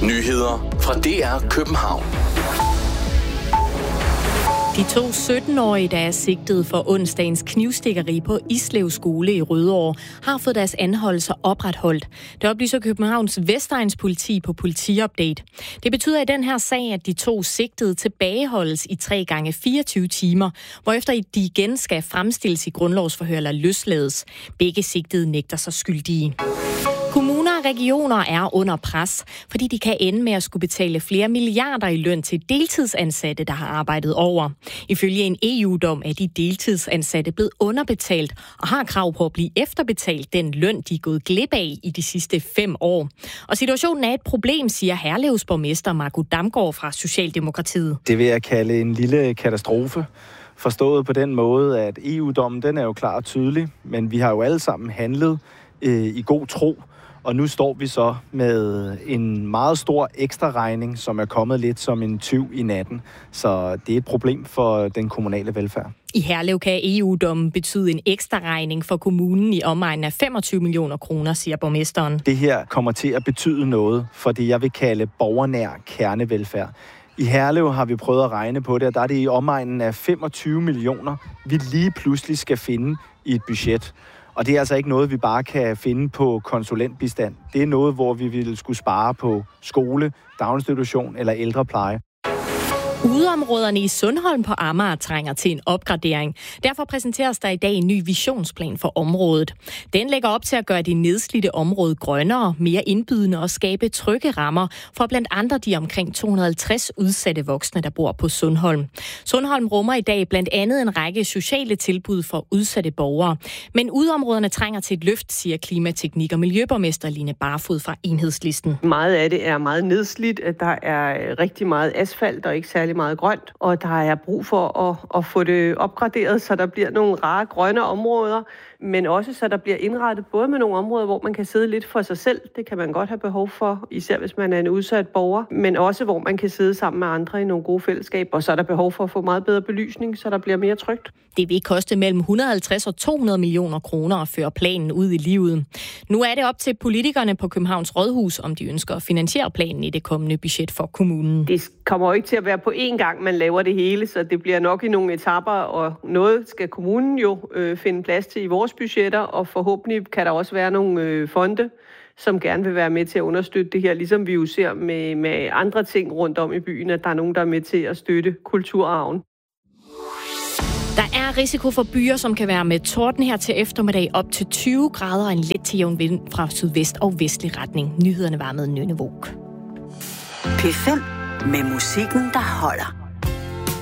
Nyheder fra DR København. De 2 17-årige, der er sigtet for onsdagens knivstikkeri på Islev Skole i Rødovre, har fået deres anholdelser opretholdt. Det oplyser Københavns Vestegns politi på Politiupdate. Det betyder i den her sag, at de 2 sigtede tilbageholdes i 3 gange 24 timer, hvorefter de igen skal fremstilles i grundlovsforhør eller løslades. Begge sigtede nægter sig skyldige. Kommuner og regioner er under pres, fordi de kan ende med at skulle betale flere milliarder i løn til deltidsansatte, der har arbejdet over. Ifølge en EU-dom er de deltidsansatte blevet underbetalt og har krav på at blive efterbetalt den løn, de er gået glip af i de sidste 5 år. Og situationen er et problem, siger Herlevs borgmester Marco Damgaard fra Socialdemokratiet. Det vil jeg kalde en lille katastrofe. Forstået på den måde, at EU-dommen den er jo klar og tydelig, men vi har jo alle sammen handlet i god tro. Og nu står vi så med en meget stor ekstra regning, som er kommet lidt som en tyv i natten. Så det er et problem for den kommunale velfærd. I Herlev kan EU-dommen betyde en ekstra regning for kommunen i omegnen af 25 millioner kroner, siger borgmesteren. Det her kommer til at betyde noget for det, jeg vil kalde borgernær kernevelfærd. I Herlev har vi prøvet at regne på det, og der er det i omegnen af 25 millioner, vi lige pludselig skal finde i et budget. Og det er altså ikke noget, vi bare kan finde på konsulentbistand. Det er noget, hvor vi ville skulle spare på skole, daginstitution eller ældrepleje. Udeområderne i Sundholm på Amager trænger til en opgradering. Derfor præsenteres der i dag en ny visionsplan for området. Den lægger op til at gøre det nedslidte område grønnere, mere indbydende og skabe trygge rammer for blandt andre de omkring 250 udsatte voksne, der bor på Sundholm. Sundholm rummer i dag blandt andet en række sociale tilbud for udsatte borgere. Men udeområderne trænger til et løft, siger klimateknik- og miljøborgmester Line Barfod fra Enhedslisten. Meget af det er meget nedslidt, at der er rigtig meget asfalt og ikke særlig meget grønt, og der er brug for at få det opgraderet, så der bliver nogle rare grønne områder, men også så der bliver indrettet både med nogle områder, hvor man kan sidde lidt for sig selv, det kan man godt have behov for, især hvis man er en udsat borger, men også hvor man kan sidde sammen med andre i nogle gode fællesskaber, og så er der behov for at få meget bedre belysning, så der bliver mere trygt. Det vil koste mellem 150 og 200 millioner kroner at føre planen ud i livet. Nu er det op til politikerne på Københavns Rådhus, om de ønsker at finansiere planen i det kommende budget for kommunen. Det kommer jo ikke til at være på én gang, man laver det hele, så det bliver nok i nogle etaper, og noget skal kommunen jo finde plads til i vores budgetter, og forhåbentlig kan der også være nogle fonde, som gerne vil være med til at understøtte det her, ligesom vi jo ser med andre ting rundt om i byen, at der er nogen, der er med til at støtte kulturarven. Der er risiko for byer, som kan være med torden her til eftermiddag op til 20 grader og en let til jævn vind fra sydvest og vestlig retning. Nyhederne var med Nynne Våg. P5 med musikken, der holder.